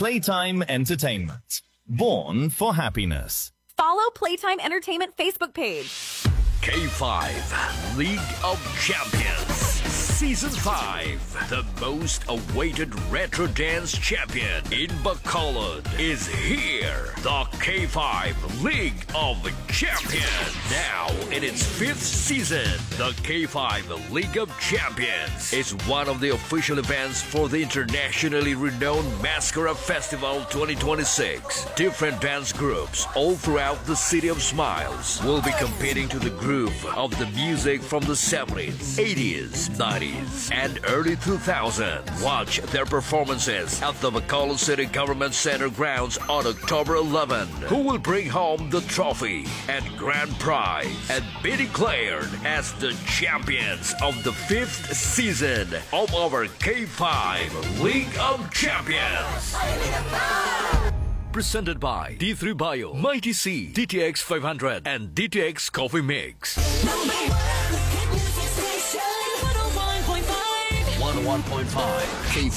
Playtime Entertainment. Born for happiness. Follow Playtime Entertainment Facebook page. K5 League of Champions Season 5. The most awaited retro dance champion in Bacolod is here. The K5 League of Champions. Now in its 5th season, the K5 League of Champions is one of the official events for the internationally renowned Mascara Festival 2026. Different dance groups all throughout the City of Smiles will be competing to the groove of the music from the 70s, 80s, 90s, and early 2000s. Watch their performances at the Bacolod City Government Center grounds on October 11. Who will bring home the trophy and grand prize and be declared as the champions of the 5th season of our K5 League of Champions. Presented by D3 Bio, Mighty C, DTX 500, and DTX Coffee Mix. Number 1 hit music station, 101.5. 101.5 K5.